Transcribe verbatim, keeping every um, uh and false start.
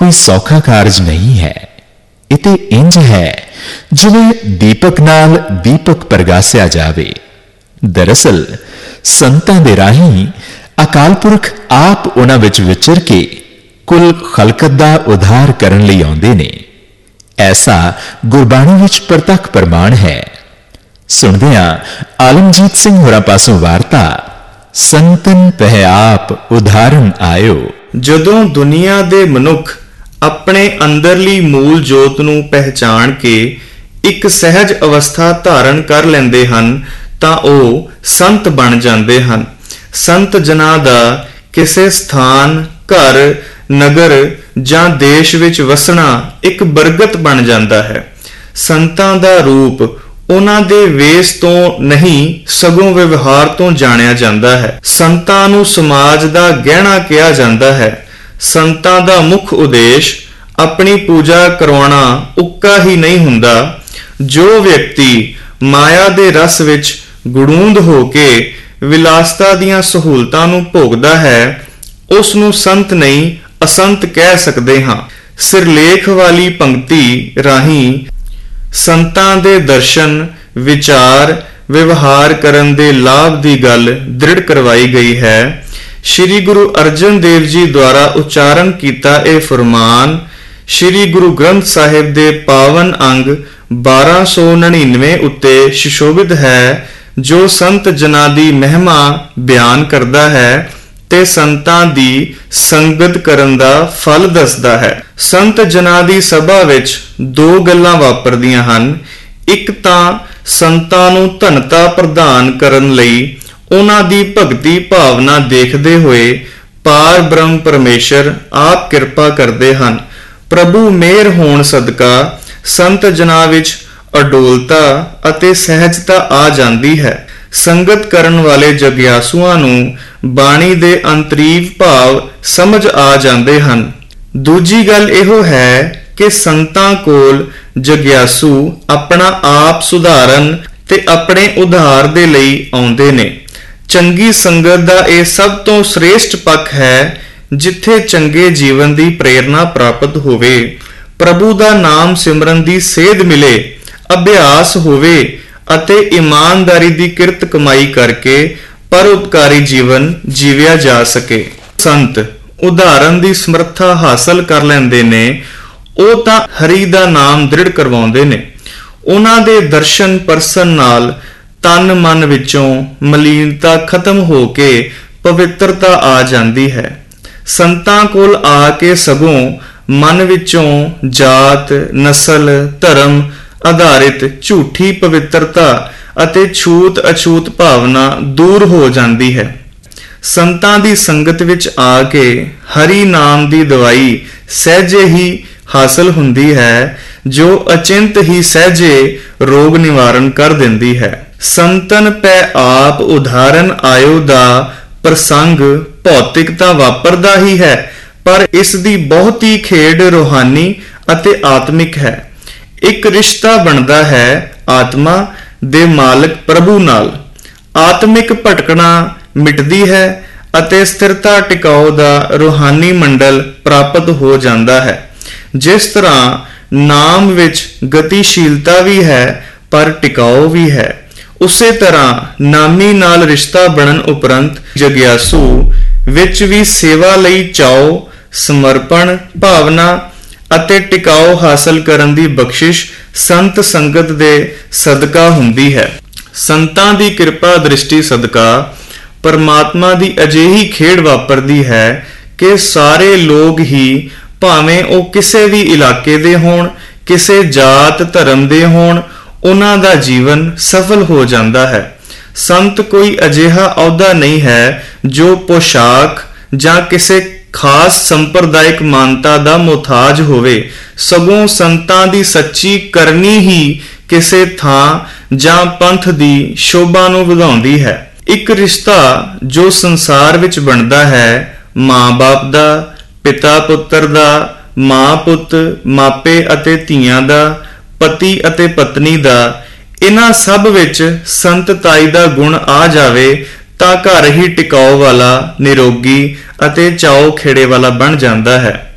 कोई सौखा कारज नहीं है। इते इंज है जिवें दीपक नाल दीपक प्रगासिया जावे। दरअसल संतां दे राहीं अकाल पुरख आप उन्हां विच विचर के कुल खलकत दा उद्धार करन लई आउंदे ने। ऐसा गुरबाणी विच प्रतख प्रमाण है। सुणदियां आलमजीत सिंह होरां पासों वार्ता, संतन पह आप उदाहरण आयो। जदों दुनिया दे मनुख अपने अंदरली मूल जोत नूं पहचान के एक सहज अवस्था धारण कर लैंदे हन तां ओह संत बन जांदे हन। संत जनां दा किसे स्थान, घर, नगर जां देश विच वसना एक बरगत बन जांदा है। संतां दा रूप उन्हां दे वेश तो नहीं सगों व्यवहार तो जानिया जांदा है। संतां नूं समाज दा गहना किया जांदा है। संतां दा मुख उद्देश अपनी पूजा करवाना उक्का ही नहीं हुंदा। जो व्यक्ति माया दे रस विच गुड़ूंद हो के विलासता दीयां सहूलतां नूं भोगदा है, उस नूं संत नहीं असंत कह सकदे हां। सिरलेख वाली पंक्ति राहीं संतां दे दर्शन, विचार, व्यवहार करन दे लाभ दी गल दृढ़ करवाई गई है। श्री गुरु अर्जन देव जी द्वारा उच्चारण कीता यह फरमान श्री गुरु ग्रंथ साहिब दे पावन अंग बारह सौ नड़िनवे उत्ते सुशोभित है, जो संत जना दी महिमा बयान करदा है ते संतां दी संगत करन दा फल दसदा है। संत जना दी सभा विच दो गल्लां वापरदियां हन। एक तां संतां नूं धनता प्रदान करन लई उन्हां दी भगती भावना देखदे होए पार ब्रह्म परमेश्वर आप किरपा करदे हन। प्रभु मेहर होण सदका संत जना विच अडोलता अते सहजता आ जांदी है। संगत करन वाले जग्यासुआं नूं बाणी दे अंतरीव भाव समझ आ जांदे हन। दूजी गल इहो है कि संतां कोल जग्यासु अपना आप सुधारन ते अपने उद्धार दे लई आउंदे ने। चंगी संगत दा यह सब तो श्रेष्ठ पक्ष है जिथे चंगे जीवन दी प्रेरणा प्राप्त होवे, प्रभु दा नाम सिमरन दी सेध मिले, अभ्यास होवे अते ईमानदारी दी किरत कमाई करके परोपकारी जीवन जीविया जा सके। संत उदाहरण दी समर्था हासिल कर लैंदे ने, ਉਹ ਤਾਂ हरि दा नाम दृढ़ करवाउंदे ने। उन्हां दे दर्शन परसन नाल तन मन विचों मलीनता खत्म हो के पवित्रता आ जांदी है। संतां कोल आके सगों मन विचों जात, नस्ल, धर्म आधारित झूठी पवित्रता ਅਤੇ ਛੂਤ ਅਛੂਤ ਭਾਵਨਾ ਦੂਰ ਹੋ ਜਾਂਦੀ ਹੈ। ਸੰਤਾਂ ਦੀ ਸੰਗਤ ਵਿੱਚ ਆ ਕੇ ਹਰੀ ਨਾਮ ਦੀ ਦਵਾਈ ਸਹਿਜੇ ਹੀ ਹਾਸਲ ਹੁੰਦੀ ਹੈ, ਜੋ ਅਚਿੰਤ ਹੀ ਸਹਿਜੇ ਰੋਗ ਨਿਵਾਰਨ ਕਰ ਦਿੰਦੀ ਹੈ। ਸੰਤਨ ਪੈ ਆਪ ਉਦਾਹਰਨ ਆਇਓ ਦਾ ਪ੍ਰਸੰਗ ਭੌਤਿਕ ਤਾਂ ਵਾਪਰਦਾ ਹੀ ਹੈ, ਪਰ ਇਸ ਦੀ ਬਹੁਤੀ ਖੇਡ ਰੂਹਾਨੀ ਅਤੇ ਆਤਮਿਕ ਹੈ। ਇੱਕ ਰਿਸ਼ਤਾ ਬਣਦਾ ਹੈ ਆਤਮਾ ਦੇ ਮਾਲਕ ਪ੍ਰਭੂ ਨਾਲ। ਆਤਮਿਕ ਭਟਕਣਾ ਮਿਟਦੀ ਹੈ ਅਤੇ ਸਥਿਰਤਾ ਟਿਕਾਓ ਦਾ ਰੂਹਾਨੀ ਮੰਡਲ ਪ੍ਰਾਪਤ ਹੋ ਜਾਂਦਾ ਹੈ। ਜਿਸ ਤਰ੍ਹਾਂ ਨਾਮ ਵਿੱਚ ਗਤੀਸ਼ੀਲਤਾ ਵੀ ਹੈ ਪਰ ਟਿਕਾਓ ਵੀ ਹੈ, ਉਸੇ ਤਰ੍ਹਾਂ ਨਾਮੀ ਨਾਲ ਰਿਸ਼ਤਾ ਬਣਨ ਉਪਰੰਤ ਜਗਿਆਸੂ ਵਿੱਚ ਵੀ ਸੇਵਾ ਲਈ ਚਾਓ, ਸਮਰਪਣ ਭਾਵਨਾ ਅਤੇ ਟਿਕਾਓ ਹਾਸਲ ਕਰਨ ਦੀ ਬਖਸ਼ਿਸ਼ ਸੰਤ ਸੰਗਤ ਦੇ ਸਦਕਾ ਹੁੰਦੀ ਹੈ। ਸੰਤਾਂ ਦੀ ਕਿਰਪਾ ਦ੍ਰਿਸ਼ਟੀ ਸਦਕਾ ਪਰਮਾਤਮਾ ਦੀ ਅਜਿਹੀ ਖੇਡ ਵਾਪਰਦੀ ਹੈ ਕਿ ਸਾਰੇ ਲੋਕ ਹੀ ਭਾਵੇਂ ਉਹ ਕਿਸੇ ਵੀ ਇਲਾਕੇ ਦੇ ਹੋਣ, ਕਿਸੇ ਜਾਤ ਧਰਮ ਦੇ ਹੋਣ, ਉਹਨਾਂ ਦਾ ਜੀਵਨ ਸਫਲ ਹੋ ਜਾਂਦਾ ਹੈ। ਸੰਤ ਕੋਈ ਅਜਿਹਾ ਅਹੁਦਾ ਨਹੀਂ ਹੈ ਜੋ ਪੋਸ਼ਾਕ ਜਾਂ ਕਿਸੇ ਖਾਸ ਸੰਪਰਦਾਇਕ ਮਾਨਤਾ ਦਾ ਮੁਹਤਾਜ ਹੋਵੇ, ਸਗੋਂ ਸੰਤਾਂ ਦੀ ਸੱਚੀ ਕਰਨੀ ਹੀ ਕਿਸੇ ਥਾਂ ਜਾਂ ਪੰਥ ਦੀ ਸ਼ੋਭਾ ਨੂੰ ਵਧਾਉਂਦੀ ਹੈ। ਇੱਕ ਰਿਸ਼ਤਾ ਜੋ ਸੰਸਾਰ ਵਿੱਚ ਬਣਦਾ ਹੈ, ਮਾਂ-ਬਾਪ ਦਾ, ਪਿਤਾ ਪੁੱਤਰ ਦਾ, ਮਾਂ ਪੁੱਤ, ਮਾਪੇ ਅਤੇ ਧੀਆਂ ਦਾ, ਪਤੀ ਅਤੇ ਪਤਨੀ ਦਾ, ਇਹਨਾਂ ਸਭ ਵਿੱਚ ਸੰਤਤਾਈ ਦਾ ਗੁਣ ਆ ਜਾਵੇ ਤਾਂ ਘਰ ਹੀ ਟਿਕਾਓ ਵਾਲਾ, ਨਿਰੋਗੀ ਅਤੇ ਚਾਓ ਖੇੜੇ ਵਾਲਾ ਬਣ ਜਾਂਦਾ ਹੈ।